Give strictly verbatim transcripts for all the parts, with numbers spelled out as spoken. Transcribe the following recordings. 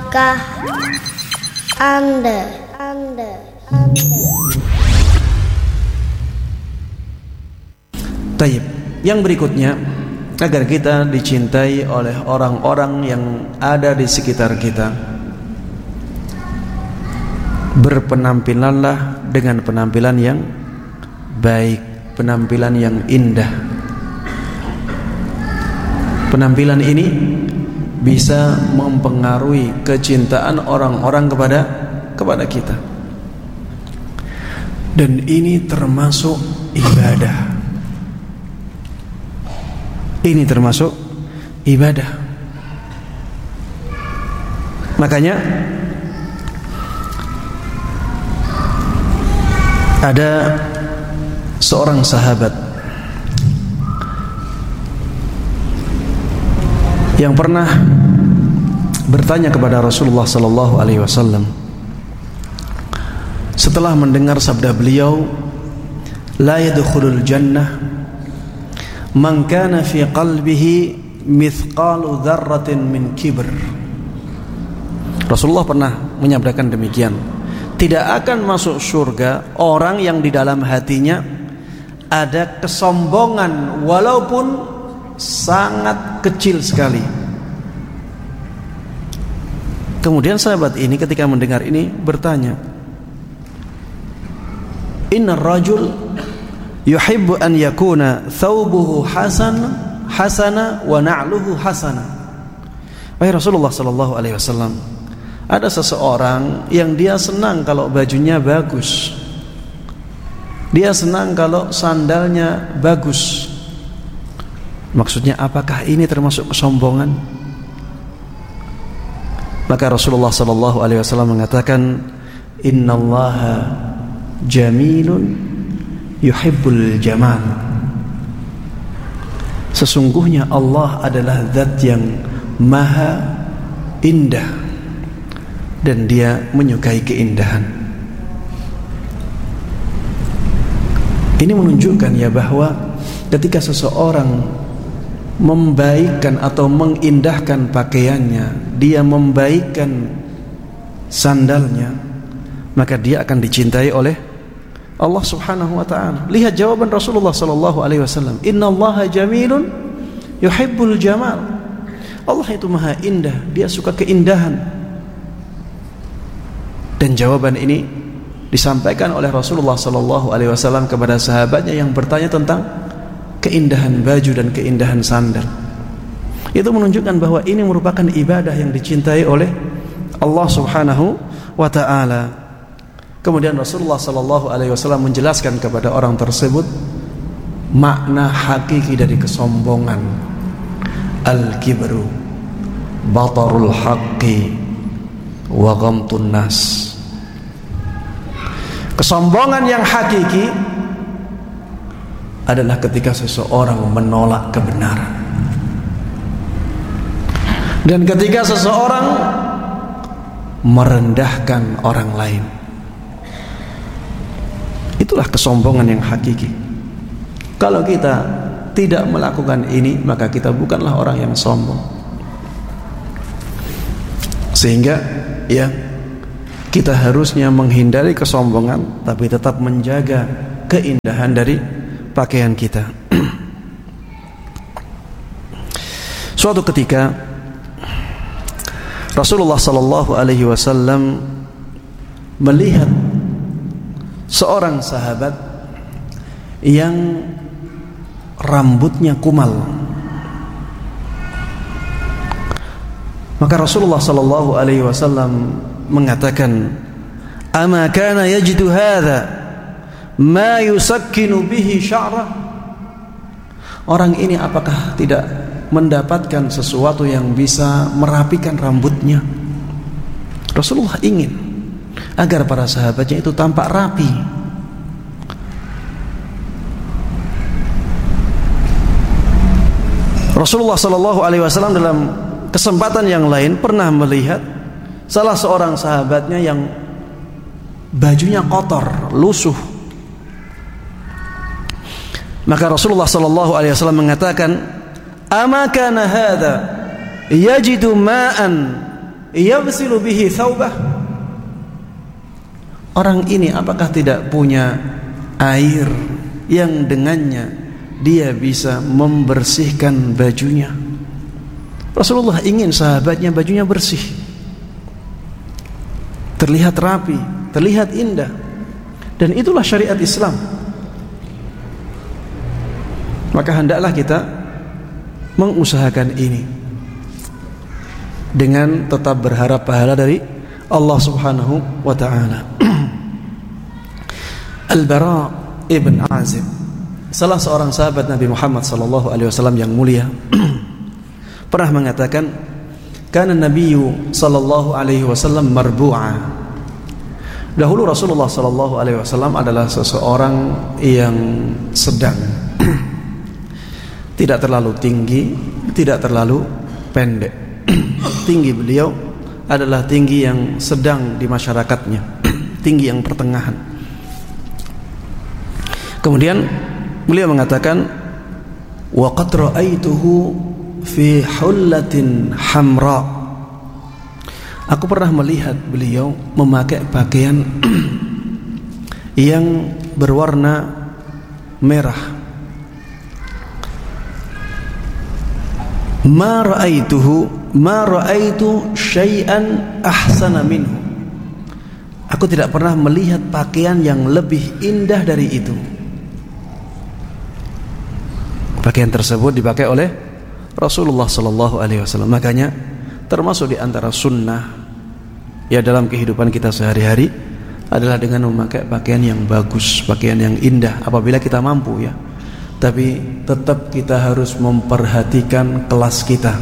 Tahukah Anda, Anda, Anda. Taib. Yang berikutnya, agar kita dicintai oleh orang-orang yang ada di sekitar kita, berpenampilanlah dengan penampilan yang baik, penampilan yang indah. Penampilan ini bisa mempengaruhi kecintaan orang-orang kepada kepada kita. Dan ini termasuk ibadah. Ini termasuk ibadah. Makanya ada seorang sahabat yang pernah bertanya kepada Rasulullah sallallahu alaihi wasallam setelah mendengar sabda beliau, la yadkhulul jannah man kana fi qalbihi mithqalu dzarratin min kibr. Rasulullah pernah menyabdakan demikian, tidak akan masuk surga orang yang di dalam hatinya ada kesombongan walaupun sangat kecil sekali. Kemudian sahabat ini ketika mendengar ini bertanya, innar rajul yuhibbu an yakuna thawbuhu hasan hasana wa na'luhu hasana. Wahai Rasulullah sallallahu alaihi wasallam, ada seseorang yang dia senang kalau bajunya bagus, dia senang kalau sandalnya bagus. Maksudnya apakah ini termasuk kesombongan? Maka Rasulullah sallallahu alaihi wasallam mengatakan, innallaha jamilun yuhibbul jamal. Sesungguhnya Allah adalah zat yang maha indah dan dia menyukai keindahan. Ini menunjukkan ya bahwa ketika seseorang membaikkan atau mengindahkan pakaiannya, dia membaikkan sandalnya, maka dia akan dicintai oleh Allah Subhanahu wa taala. Lihat jawaban Rasulullah sallallahu alaihi wasallam, innallaha jamilun yuhibbul jamal. Allah itu maha indah, dia suka keindahan. Dan jawaban ini disampaikan oleh Rasulullah sallallahu alaihi wasallam kepada sahabatnya yang bertanya tentang keindahan baju dan keindahan sandal. Itu menunjukkan bahwa ini merupakan ibadah yang dicintai oleh Allah Subhanahu wa taala. Kemudian Rasulullah sallallahu alaihi wasallam menjelaskan kepada orang tersebut makna hakiki dari kesombongan. Al-kibru batarul haqqi wa ghamtun nas. Kesombongan yang hakiki adalah ketika seseorang menolak kebenaran, dan ketika seseorang merendahkan orang lain. Itulah kesombongan yang hakiki. Kalau kita tidak melakukan ini, maka kita bukanlah orang yang sombong. Sehingga ya, kita harusnya menghindari kesombongan, tapi tetap menjaga keindahan dari pakaian kita. Suatu ketika Rasulullah sallallahu alaihi wasallam melihat seorang sahabat yang rambutnya kumal. Maka Rasulullah sallallahu alaihi wasallam mengatakan, "Ama kana yajidu hadza ma yusakkinu bihi sya'ra?" Orang ini apakah tidak mendapatkan sesuatu yang bisa merapikan rambutnya? Rasulullah ingin agar para sahabatnya itu tampak rapi. Rasulullah sallallahu alaihi wasallam dalam kesempatan yang lain pernah melihat salah seorang sahabatnya yang bajunya kotor, lusuh. Maka Rasulullah sallallahu alaihi wasallam mengatakan, "Ama kana hadza yajidu ma'an yabsilu bihi thawbah. Orang ini apakah tidak punya air yang dengannya dia bisa membersihkan bajunya? Rasulullah ingin sahabatnya bajunya bersih, terlihat rapi, terlihat indah. Dan itulah syariat Islam. Maka hendaklah kita mengusahakan ini dengan tetap berharap pahala dari Allah Subhanahu wa ta'ala. Al-Bara ibn Azib, salah seorang sahabat Nabi Muhammad sallallahu alaihi wasallam yang mulia, pernah mengatakan, kana Nabiyyu sallallahu alaihi wasallam marbu'a. Dahulu Rasulullah sallallahu alaihi wasallam adalah seseorang yang sedang, tidak terlalu tinggi, tidak terlalu pendek. Tinggi beliau adalah tinggi yang sedang di masyarakatnya, tinggi yang pertengahan. Kemudian beliau mengatakan, wa qad ra'aituhu fi hullatin hamra. Aku pernah melihat beliau memakai pakaian yang berwarna merah. Ma ra'aituhu ma ra'aitu syai'an ahsana minhu. Aku tidak pernah melihat pakaian yang lebih indah dari itu. Pakaian tersebut dipakai oleh Rasulullah sallallahu alaihi wasallam. Makanya termasuk di antara sunnah ya dalam kehidupan kita sehari-hari adalah dengan memakai pakaian yang bagus, pakaian yang indah apabila kita mampu ya. Tapi tetap kita harus memperhatikan kelas kita.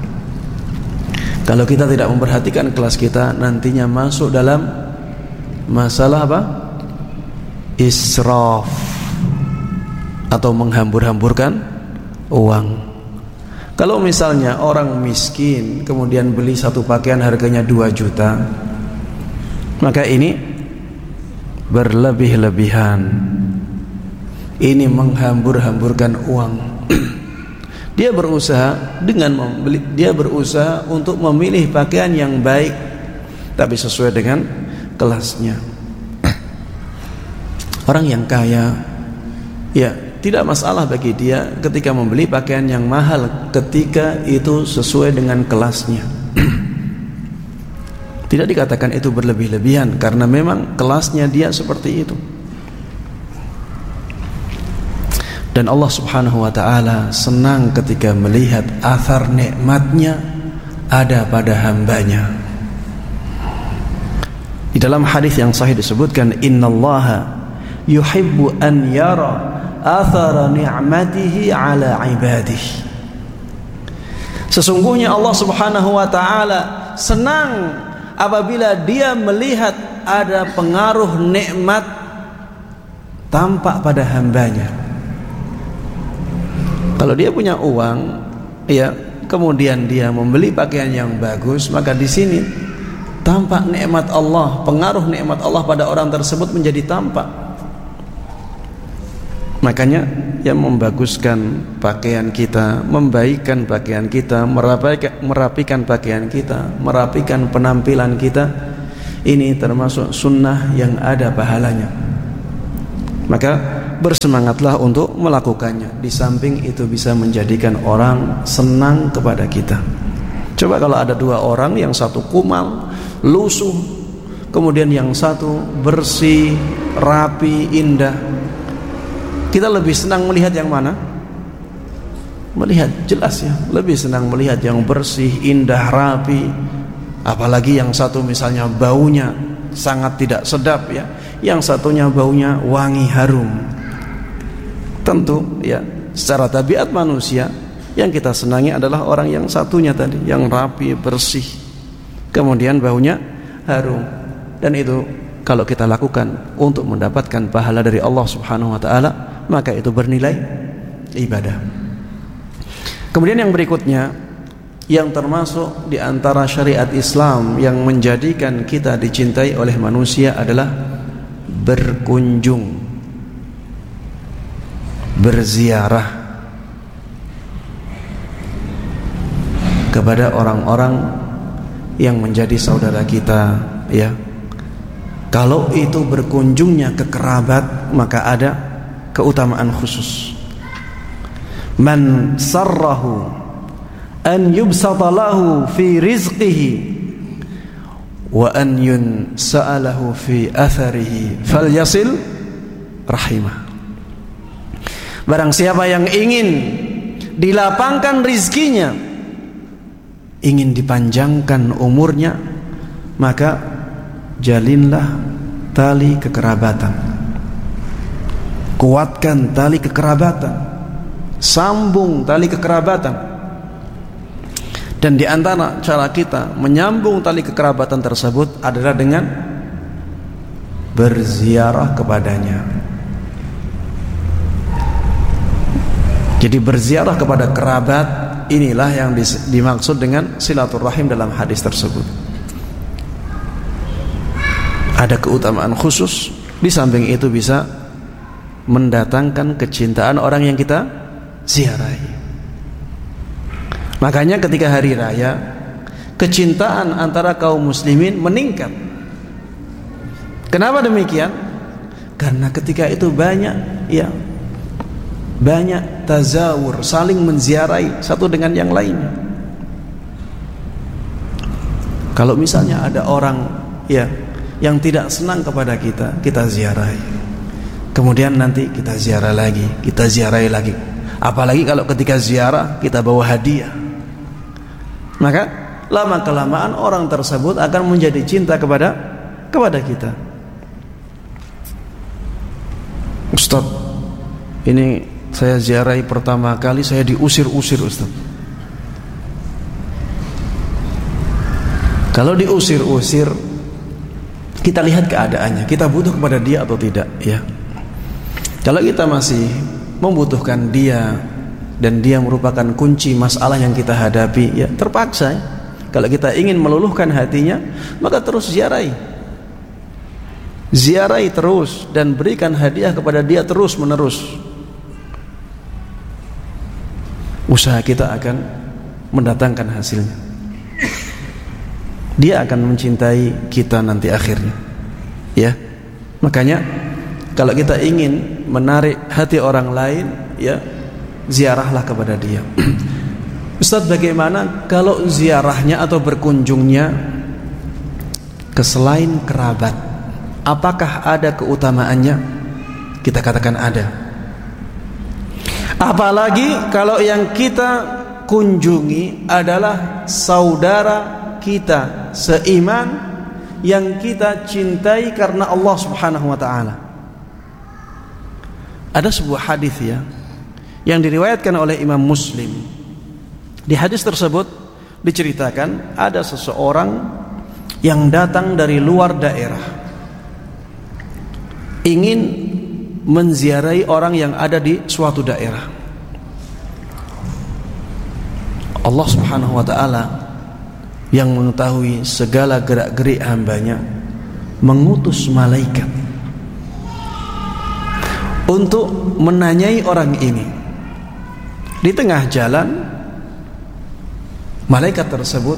Kalau kita tidak memperhatikan kelas kita, nantinya masuk dalam masalah apa? Israf, atau menghambur-hamburkan uang. Kalau misalnya orang miskin kemudian beli satu pakaian harganya dua juta, maka ini berlebih-lebihan. Ini menghambur-hamburkan uang. Dia berusaha dengan membeli, dia berusaha untuk memilih pakaian yang baik tapi sesuai dengan kelasnya. Orang yang kaya ya tidak masalah bagi dia ketika membeli pakaian yang mahal ketika itu sesuai dengan kelasnya. Tidak dikatakan itu berlebih-lebihan karena memang kelasnya dia seperti itu. Dan Allah Subhanahu wa ta'ala senang ketika melihat athar nikmatnya ada pada hambanya. Di dalam hadis yang sahih disebutkan, innallaha yuhibbu an yara athara ni'matihi ala ibadihi. Sesungguhnya Allah Subhanahu wa ta'ala senang apabila dia melihat ada pengaruh nikmat tampak pada hambanya. Kalau dia punya uang, ya, kemudian dia membeli pakaian yang bagus, maka di sini tampak nikmat Allah, pengaruh nikmat Allah pada orang tersebut menjadi tampak. Makanya yang membaguskan pakaian kita, membaikkan pakaian kita, merapikan, merapikan pakaian kita, merapikan penampilan kita, ini termasuk sunnah yang ada pahalanya. Maka bersemangatlah untuk melakukannya. Di samping itu bisa menjadikan orang senang kepada kita. Coba kalau ada dua orang, yang satu kumal, lusuh, kemudian yang satu bersih, rapi, indah, kita lebih senang melihat yang mana? Melihat, jelas ya, lebih senang melihat yang bersih, indah, rapi. Apalagi yang satu misalnya baunya sangat tidak sedap ya, yang satunya baunya wangi, harum. Tentu ya, secara tabiat manusia yang kita senangi adalah orang yang satunya tadi, yang rapi, bersih, kemudian baunya harum. Dan itu kalau kita lakukan untuk mendapatkan pahala dari Allah Subhanahu wa ta'ala, maka itu bernilai ibadah. Kemudian yang berikutnya, yang termasuk di antara syariat Islam yang menjadikan kita dicintai oleh manusia adalah berkunjung, berziarah kepada orang-orang yang menjadi saudara kita, ya. Kalau itu berkunjungnya ke kerabat, maka ada keutamaan khusus. Man sarrahu an yubsata lahu fi rizqihi wa an yunsa'alahu fi atharihi falyasil rahimah. Barang siapa yang ingin dilapangkan rizkinya, ingin dipanjangkan umurnya, maka jalinlah tali kekerabatan, kuatkan tali kekerabatan, sambung tali kekerabatan. Dan di antara cara kita menyambung tali kekerabatan tersebut adalah dengan berziarah kepadanya. Jadi berziarah kepada kerabat, inilah yang dimaksud dengan silaturahim dalam hadis tersebut. Ada keutamaan khusus, di samping itu bisa mendatangkan kecintaan orang yang kita ziarahi. Makanya ketika hari raya, kecintaan antara kaum muslimin meningkat. Kenapa demikian? Karena ketika itu banyak, ya, banyak tazawur, saling menziarahi satu dengan yang lainnya. Kalau misalnya ada orang, ya, yang tidak senang kepada kita, kita ziarahi. Kemudian nanti kita ziarah lagi, kita ziarahi lagi. Apalagi kalau ketika ziarah kita bawa hadiah, maka lama kelamaan orang tersebut akan menjadi cinta kepada kepada kita. Ustaz, ini saya ziarahi pertama kali saya diusir-usir, Ustaz. Kalau diusir-usir, kita lihat keadaannya, kita butuh kepada dia atau tidak, ya. Kalau kita masih membutuhkan dia dan dia merupakan kunci masalah yang kita hadapi, ya terpaksa, ya. Kalau kita ingin meluluhkan hatinya, maka terus ziarahi, ziarahi terus dan berikan hadiah kepada dia terus menerus. Usaha kita akan mendatangkan hasilnya. Dia akan mencintai kita nanti akhirnya, ya. Makanya kalau kita ingin menarik hati orang lain, ya, ziarahlah kepada dia. Ustaz, bagaimana kalau ziarahnya atau berkunjungnya ke selain kerabat? Apakah ada keutamaannya? Kita katakan ada. Apalagi kalau yang kita kunjungi adalah saudara kita seiman yang kita cintai karena Allah Subhanahu wa taala. Ada sebuah hadis, ya, yang diriwayatkan oleh Imam Muslim. Di hadis tersebut diceritakan ada seseorang yang datang dari luar daerah, ingin menziarahi orang yang ada di suatu daerah. Allah Subhanahu wa taala yang mengetahui segala gerak-gerik hambanya mengutus malaikat untuk menanyai orang ini. Di tengah jalan, malaikat tersebut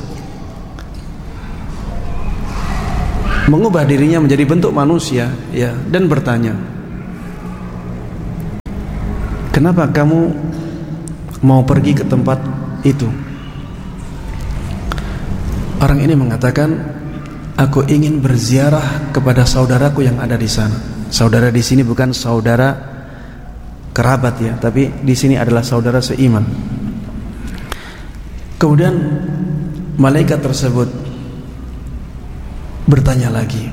mengubah dirinya menjadi bentuk manusia, ya, dan bertanya, kenapa kamu mau pergi ke tempat itu? Orang ini mengatakan, aku ingin berziarah kepada saudaraku yang ada di sana. Saudara di sini bukan saudara kerabat, ya, tapi di sini adalah saudara seiman. Kemudian malaikat tersebut bertanya lagi,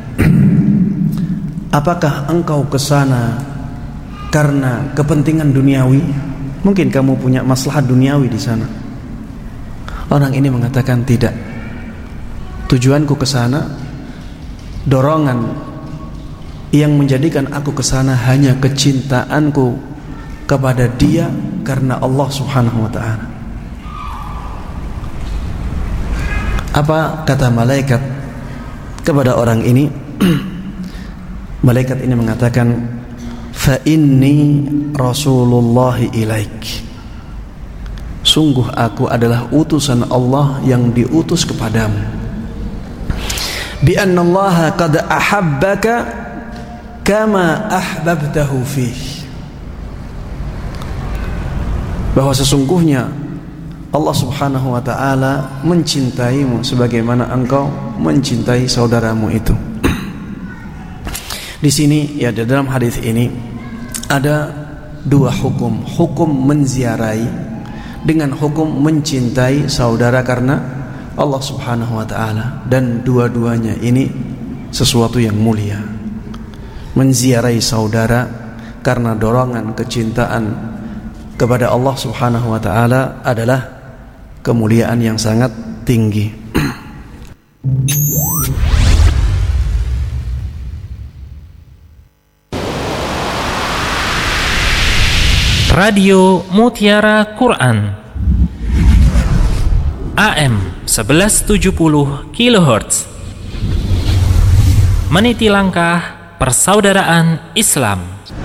apakah engkau ke sana karena kepentingan duniawi? Mungkin kamu punya maslahat duniawi di sana. Orang ini mengatakan, tidak. Tujuanku ke sana, dorongan yang menjadikan aku ke sana hanya kecintaanku kepada dia karena Allah Subhanahu wa taala. Apa kata malaikat kepada orang ini? Malaikat ini mengatakan, fa inni Rasulullah ilaik. Sungguh aku adalah utusan Allah yang diutus kepadamu. bi anna Allah qad ahabbaka kama ahbabtahu fihi, bahwa sesungguhnya Allah Subhanahu wa taala mencintaimu sebagaimana engkau mencintai saudaramu itu. Di sini ya, di dalam hadis ini ada dua hukum, hukum menziarahi dengan hukum mencintai saudara karena Allah Subhanahu wa taala, dan dua-duanya ini sesuatu yang mulia. Menziarahi saudara karena dorongan kecintaan kepada Allah Subhanahu wa taala adalah kemuliaan yang sangat tinggi. Radio Mutiara Quran A M seribu tujuh puluh kilohertz, meniti langkah persaudaraan Islam.